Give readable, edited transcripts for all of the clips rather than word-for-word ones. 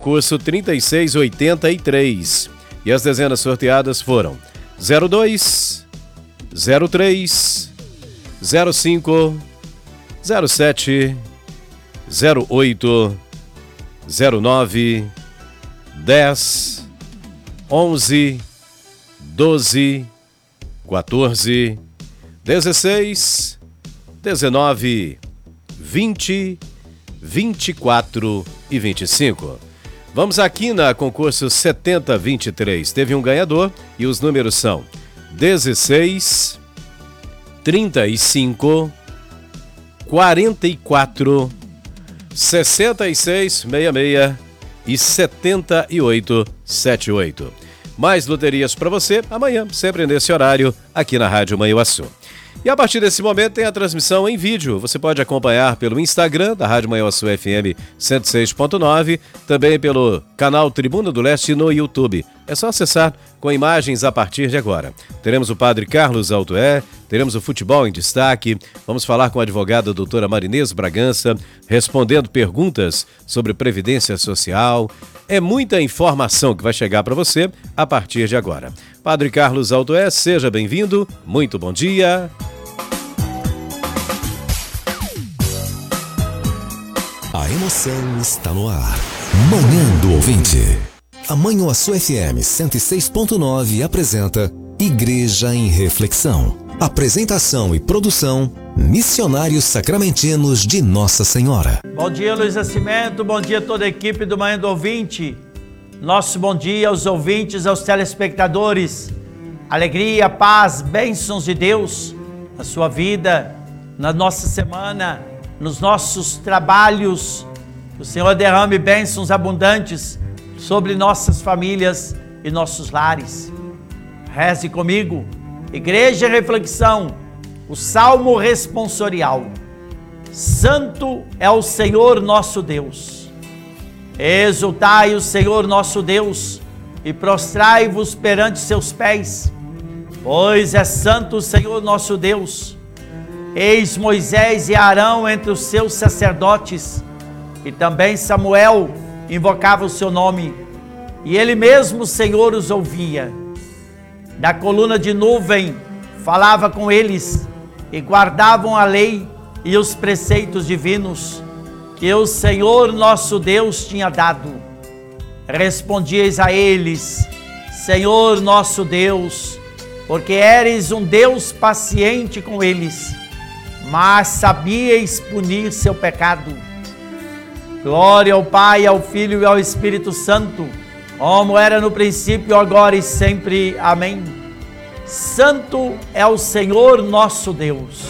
concurso 3683. E as dezenas sorteadas foram 02, 03, 05, 07, 08, 09, 10, 11, 12, 14, 16, 19, 20, 24 e 25. Vamos aqui na concurso 7023. Teve um ganhador e os números são 16, 35, 44, 66, 66 e 78, 78. Mais loterias para você amanhã, sempre nesse horário, aqui na Rádio Manhuaçu. E a partir desse momento tem a transmissão em vídeo. Você pode acompanhar pelo Instagram da Rádio Manhuaçu FM 106.9, também pelo canal Tribuna do Leste no YouTube. É só acessar com imagens a partir de agora. Teremos o Padre Carlos Altoé, teremos o Futebol em Destaque, vamos falar com a advogada doutora Marinês Bragança, respondendo perguntas sobre Previdência Social. É muita informação que vai chegar para você a partir de agora. Padre Carlos Altoé, seja bem-vindo, muito bom dia. A emoção está no ar. Manhã do Ouvinte. A Manhuaçu FM 106.9 apresenta Igreja em Reflexão. Apresentação e produção, Missionários Sacramentinos de Nossa Senhora. Bom dia, Luiz Nascimento, bom dia a toda a equipe do Manhã do Ouvinte. Nosso bom dia aos ouvintes, aos telespectadores. Alegria, paz, bênçãos de Deus na sua vida, na nossa semana, nos nossos trabalhos. O Senhor derrame bênçãos abundantes sobre nossas famílias e nossos lares. Reze comigo. Igreja em Reflexão, o Salmo responsorial. Santo é o Senhor nosso Deus. Exultai o Senhor nosso Deus e prostrai-vos perante seus pés, pois é santo o Senhor nosso Deus. Eis Moisés e Arão entre os seus sacerdotes, e também Samuel invocava o seu nome, e ele mesmo, o Senhor, os ouvia. Da coluna de nuvem falava com eles, e guardavam a lei e os preceitos divinos que o Senhor nosso Deus tinha dado. Respondieis a eles: Senhor nosso Deus, porque eres um Deus paciente com eles, mas sabíeis punir seu pecado. Glória ao Pai, ao Filho e ao Espírito Santo, como era no princípio, agora e sempre. Amém. Santo é o Senhor nosso Deus.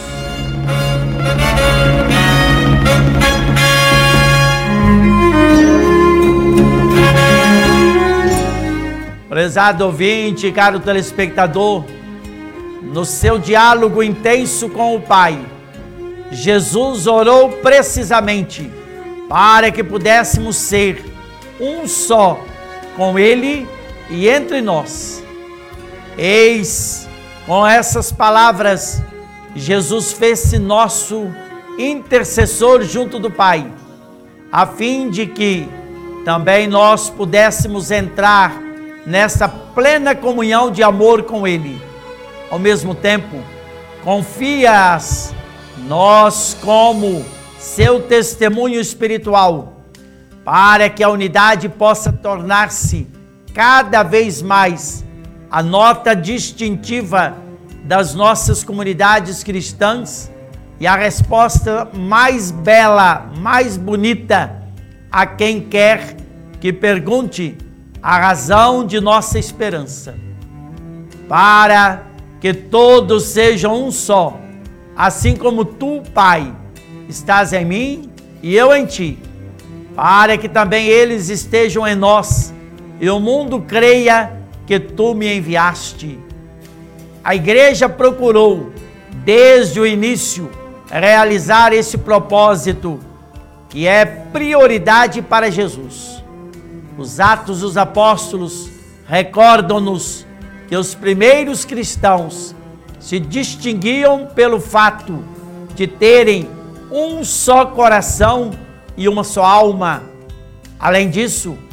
Prezado ouvinte, caro telespectador, no seu diálogo intenso com o Pai, Jesus orou precisamente para que pudéssemos ser um só com Ele e entre nós. Eis, com essas palavras, Jesus fez-se nosso intercessor junto do Pai, a fim de que também nós pudéssemos entrar nessa plena comunhão de amor com Ele. Ao mesmo tempo, confias nós como seu testemunho espiritual, para que a unidade possa tornar-se cada vez mais a nota distintiva das nossas comunidades cristãs e a resposta mais bela, mais bonita a quem quer que pergunte a razão de nossa esperança, para que todos sejam um só, assim como tu, Pai, estás em mim e eu em ti, para que também eles estejam em nós e o mundo creia que tu me enviaste. A igreja procurou, desde o início, realizar esse propósito, que é prioridade para Jesus. Os Atos dos Apóstolos recordam-nos que os primeiros cristãos se distinguiam pelo fato de terem um só coração e uma só alma. Além disso,